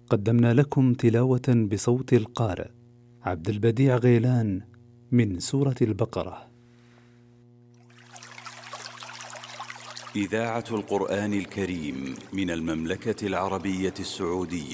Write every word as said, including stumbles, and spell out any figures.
قدمنا لكم تلاوة بصوت القارئ عبد البديع غيلان من سورة البقرة. إذاعة القرآن الكريم من المملكة العربية السعودية.